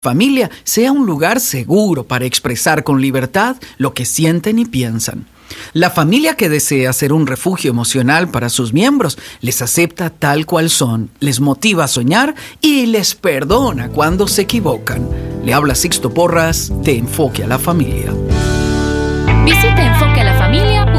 Familia sea un lugar seguro para expresar con libertad lo que sienten y piensan. La familia que desea ser un refugio emocional para sus miembros les acepta tal cual son, les motiva a soñar y les perdona cuando se equivocan. Le habla Sixto Porras de Enfoque a la Familia. Visita enfoquealafamilia.com